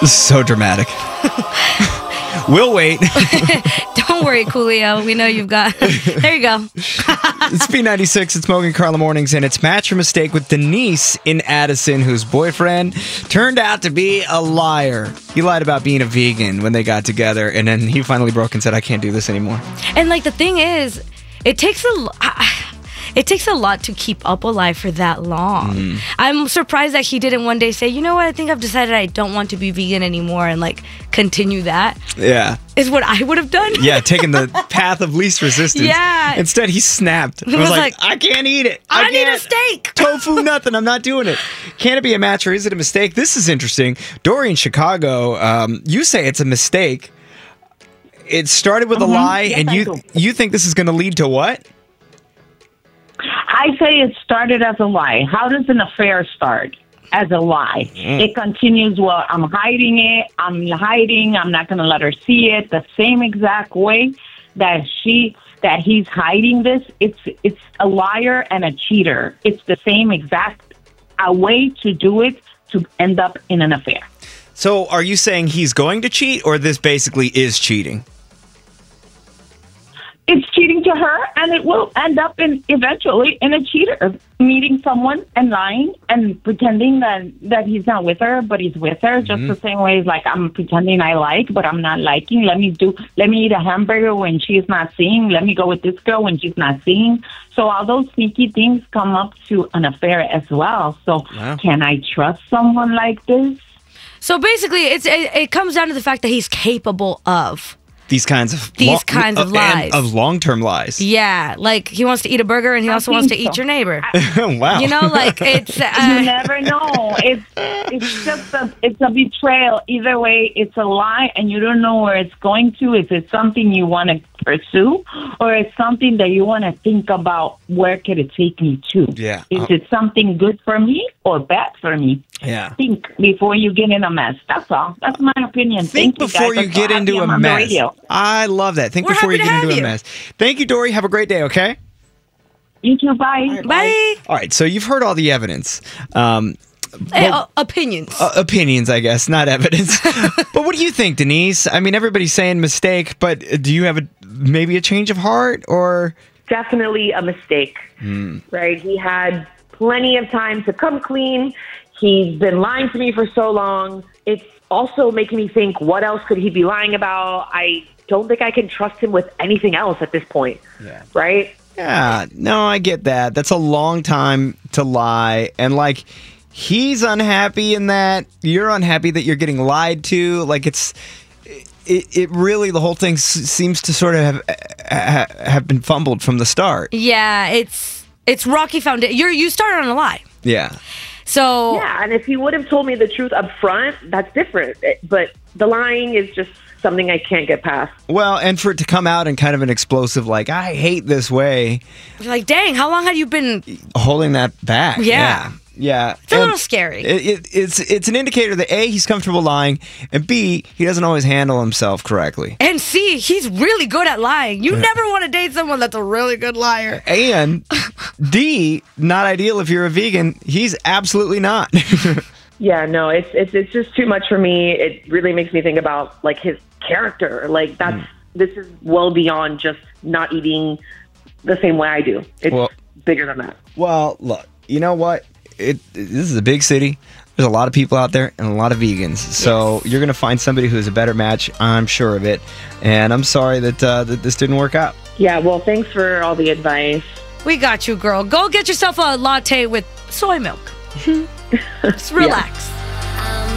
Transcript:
This is so dramatic. We'll wait. Don't worry, Coolio. We know you've got... There you go. It's B96. It's Mogan Carla Mornings, and it's Match or Mistake with Denise in Addison, whose boyfriend turned out to be a liar. He lied about being a vegan when they got together, and then he finally broke and said, I can't do this anymore. And like the thing is, it takes a lot to keep up a lie for that long. I'm surprised that he didn't one day say, you know what, I think I've decided I don't want to be vegan anymore, and like continue that. Yeah. Is what I would have done. Yeah, taking the path of least resistance. Yeah. Instead, he snapped. He was like, like, I can't eat it. I need a can't. steak. Tofu, nothing. I'm not doing it. Can it be a match or is it a mistake? This is interesting. Dory in Chicago, you say it's a mistake. It started with a lie, Yes, and I do. you think this is going to lead to what? I say it started as a lie. How does an affair start? As a lie. It continues, well, I'm hiding it. I'm not going to let her see it. The same exact way that he's hiding this. It's a liar and a cheater. It's the same exact a way to do it to end up in an affair. So are you saying he's going to cheat, or this basically is cheating? It's cheating to her, and it will end up eventually in a cheater, meeting someone and lying and pretending that he's not with her, but he's with her. Just the same way as like I'm pretending I like, but I'm not liking. Let me eat a hamburger when she's not seeing. Let me go with this girl when she's not seeing. So all those sneaky things come up to an affair as well. So Can I trust someone like this? So basically, it comes down to the fact that he's capable of These kinds of lies. Of long-term lies. Yeah, like he wants to eat a burger and he also wants to eat your neighbor. Wow. You know, like it's... You never know. It's a betrayal. Either way, it's a lie, and you don't know where it's going to. Is it something you want to pursue, or it's something that you want to think about, where could it take me to? Yeah. Is it something good for me or bad for me? Yeah. Think before you get in a mess. That's all. That's my opinion. Think Thank before you, guys. you get into a mess. I love that. Think We're before you happy get to into have a you. mess. Thank you, Dory. Have a great day, okay? You too. Bye. Bye. All right, so you've heard all the evidence. Opinions. Opinions, I guess, not evidence. But what do you think, Denise? I mean, everybody's saying mistake, but do you have maybe a change of heart, or? Definitely a mistake, right? He had plenty of time to come clean. He's been lying to me for so long. It's also making me think, what else could he be lying about? I don't think I can trust him with anything else at this point, right? Yeah, no, I get that. That's a long time to lie. And, like, he's unhappy in that. You're unhappy that you're getting lied to. Like, it really, the whole thing seems to sort of have been fumbled from the start. Yeah, it's rocky foundation. You started on a lie. Yeah. So yeah, and if he would have told me the truth up front, that's different. But the lying is just something I can't get past. Well, and for it to come out in kind of an explosive, like, I hate this way. You're like, dang, how long had you been Holding that back. Yeah. Yeah. It's a little scary. It's an indicator that A, he's comfortable lying, and B, he doesn't always handle himself correctly. And C, he's really good at lying. You never want to date someone that's a really good liar. And D, not ideal if you're a vegan. He's absolutely not. Yeah, no, it's just too much for me. It really makes me think about like his character. Like this is well beyond just not eating the same way I do. It's bigger than that. Well, look, you know what? This is a big city. There's a lot of people out there and a lot of vegans. So you're going to find somebody who's a better match. I'm sure of it. And I'm sorry that this didn't work out. Yeah, well, thanks for all the advice. We got you, girl. Go get yourself a latte with soy milk. Just relax.